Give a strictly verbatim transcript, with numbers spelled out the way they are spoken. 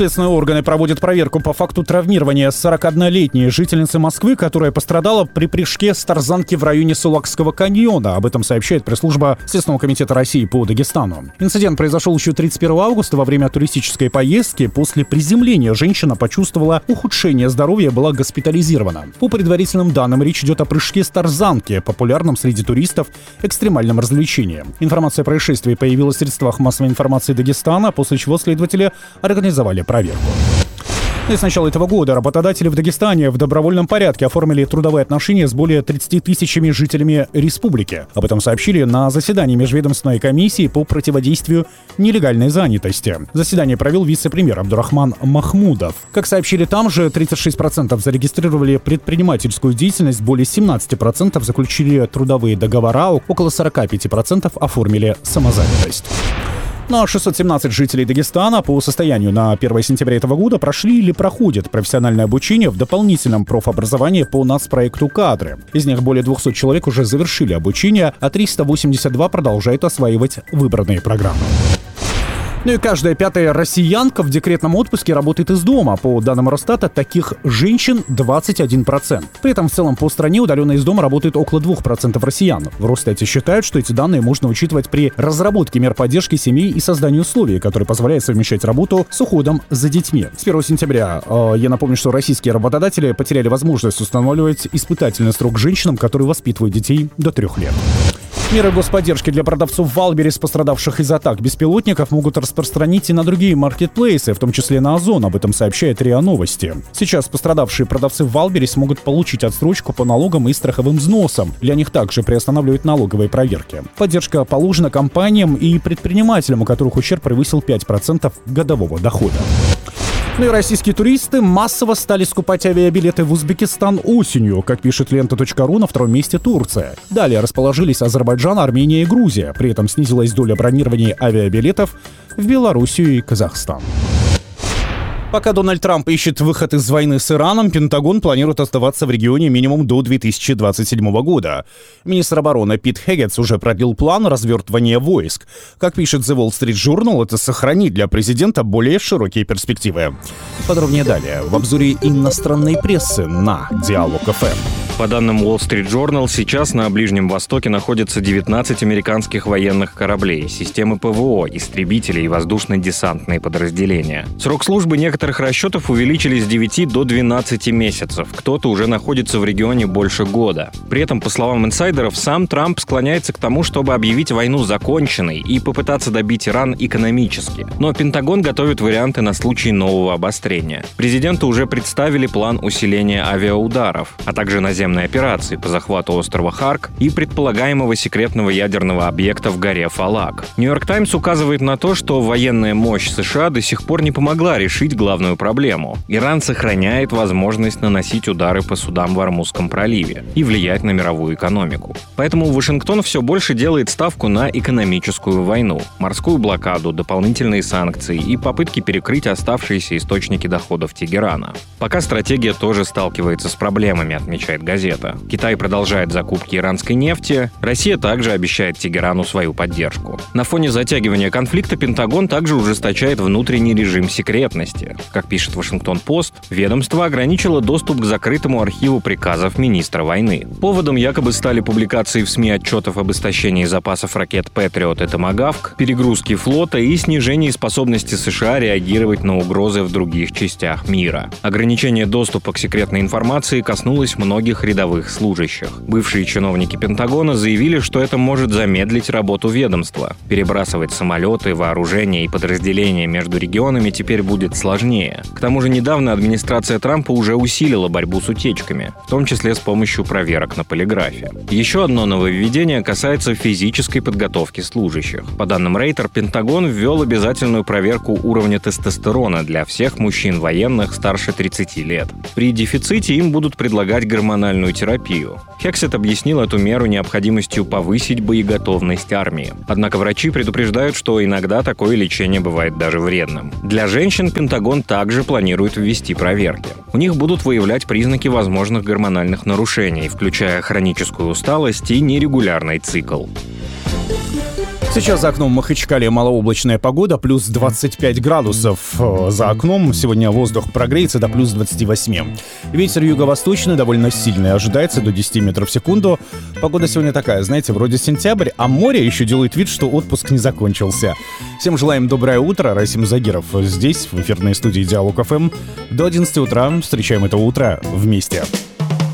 Следственные органы проводят проверку по факту травмирования сорокаоднолетней жительницы Москвы, которая пострадала при прыжке с тарзанки в районе Сулакского каньона. Об этом сообщает пресс-служба Следственного комитета России по Дагестану. Инцидент произошел еще тридцать первого августа во время туристической поездки. После приземления женщина почувствовала ухудшение здоровья и была госпитализирована. По предварительным данным, речь идет о прыжке с тарзанки, популярном среди туристов экстремальном развлечении. Информация о происшествии появилась в средствах массовой информации Дагестана, после чего следователи организовали проверку. И с начала этого года работодатели в Дагестане в добровольном порядке оформили трудовые отношения с более тридцати тысячами жителями республики. Об этом сообщили на заседании Межведомственной комиссии по противодействию нелегальной занятости. Заседание провел вице-премьер Абдурахман Махмудов. Как сообщили там же, тридцать шесть процентов зарегистрировали предпринимательскую деятельность, более семнадцать процентов заключили трудовые договора, около сорок пять процентов оформили самозанятость. Но шестьсот семнадцать жителей Дагестана по состоянию на первое сентября этого года прошли или проходят профессиональное обучение в дополнительном профобразовании по нацпроекту «Кадры». Из них более двухсот человек уже завершили обучение, а триста восемьдесят два продолжают осваивать выбранные программы. Ну и каждая пятая россиянка в декретном отпуске работает из дома. По данным Росстата, таких женщин двадцать один процент. При этом в целом по стране удаленно из дома работает около двух процентов россиян. В Росстате считают, что эти данные можно учитывать при разработке мер поддержки семей и создании условий, которые позволяют совмещать работу с уходом за детьми. С первого сентября, э, я напомню, что российские работодатели потеряли возможность устанавливать испытательный срок женщинам, которые воспитывают детей до трех лет. Меры господдержки для продавцов Валберес, пострадавших из атак беспилотников, могут распространить и на другие маркетплейсы, в том числе на Озон. Об этом сообщает РИА Новости. Сейчас пострадавшие продавцы Валберес могут получить отсрочку по налогам и страховым взносам. Для них также приостанавливают налоговые проверки. Поддержка положена компаниям и предпринимателям, у которых ущерб превысил пять процентов годового дохода. Ну и российские туристы массово стали скупать авиабилеты в Узбекистан осенью. Как пишет лента точка ру, на втором месте Турция. Далее расположились Азербайджан, Армения и Грузия. При этом снизилась доля бронирования авиабилетов в Белоруссию и Казахстан. Пока Дональд Трамп ищет выход из войны с Ираном, Пентагон планирует оставаться в регионе минимум до две тысячи двадцать седьмого года. Министр обороны Пит Хеггетс уже продлил план развертывания войск. Как пишет The Wall Street Journal, это сохранит для президента более широкие перспективы. Подробнее далее в обзоре иностранной прессы на Диалог эф эм. По данным Wall Street Journal, сейчас на Ближнем Востоке находятся девятнадцать американских военных кораблей, системы ПВО, истребители и воздушно-десантные подразделения. Срок службы некоторых расчетов увеличили с девяти до двенадцати месяцев. Кто-то уже находится в регионе больше года. При этом, по словам инсайдеров, сам Трамп склоняется к тому, чтобы объявить войну законченной и попытаться добить Иран экономически. Но Пентагон готовит варианты на случай нового обострения. Президенту уже представили план усиления авиаударов, а также наземной операции по захвату острова Харк и предполагаемого секретного ядерного объекта в горе Фалак. Нью-Йорк Таймс указывает на то, что военная мощь США до сих пор не помогла решить главную проблему. Иран сохраняет возможность наносить удары по судам в Ормузском проливе и влиять на мировую экономику. Поэтому Вашингтон все больше делает ставку на экономическую войну, морскую блокаду, дополнительные санкции и попытки перекрыть оставшиеся источники доходов Тегерана. Пока стратегия тоже сталкивается с проблемами, отмечает газета. Китай продолжает закупки иранской нефти, Россия также обещает Тегерану свою поддержку. На фоне затягивания конфликта Пентагон также ужесточает внутренний режим секретности. Как пишет Вашингтон-Пост, ведомство ограничило доступ к закрытому архиву приказов министра войны. Поводом якобы стали публикации в СМИ отчетов об истощении запасов ракет «Патриот» и «Томагавк», перегрузки флота и снижении способности США реагировать на угрозы в других частях мира. Ограничение доступа к секретной информации коснулось многих рядовых служащих. Бывшие чиновники Пентагона заявили, что это может замедлить работу ведомства. Перебрасывать самолеты, вооружение и подразделения между регионами теперь будет сложнее. К тому же недавно администрация Трампа уже усилила борьбу с утечками, в том числе с помощью проверок на полиграфе. Еще одно нововведение касается физической подготовки служащих. По данным Рейтер, Пентагон ввел обязательную проверку уровня тестостерона для всех мужчин военных старше тридцати лет. При дефиците им будут предлагать гормональную терапию. Хексет объяснил эту меру необходимостью повысить боеготовность армии. Однако врачи предупреждают, что иногда такое лечение бывает даже вредным. Для женщин Пентагон также планирует ввести проверки. У них будут выявлять признаки возможных гормональных нарушений, включая хроническую усталость и нерегулярный цикл. Сейчас за окном в Махачкале малооблачная погода, плюс двадцать пять градусов. За окном сегодня воздух прогреется до плюс двадцати восьми. Ветер юго-восточный, довольно сильный, ожидается до десяти метров в секунду. Погода сегодня такая, знаете, вроде сентябрь, а море еще делает вид, что отпуск не закончился. Всем желаем доброе утро. Расим Загиров здесь, в эфирной студии Диалог эф эм. До одиннадцати утра встречаем это утро вместе.